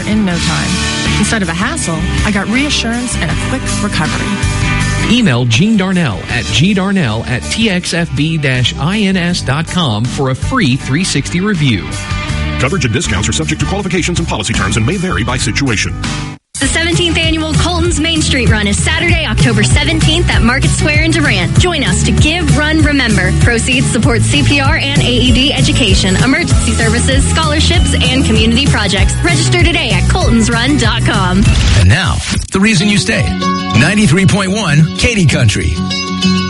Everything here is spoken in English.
in no time. Instead of a hassle, I got reassurance and a quick recovery. Email Gene Darnell at gdarnell@txfb-ins.com for a free 360 review. Coverage and discounts are subject to qualifications and policy terms and may vary by situation. The 17th annual Colton's Main Street Run is Saturday, October 17th at Market Square in Durant. Join us to Give, Run, Remember. Proceeds support CPR and AED education, emergency services, scholarships, and community projects. Register today at coltonsrun.com. And now, the reason you stay. 93.1 Katy Country.